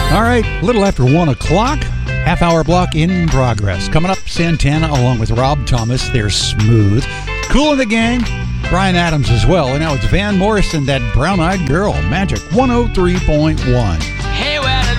All right, a little after 1 o'clock, half-hour block in progress. Coming up, Santana along with Rob Thomas. They're Smooth. Kool and the Gang, Bryan Adams as well. And now it's Van Morrison, that brown-eyed girl. Magic 103.1.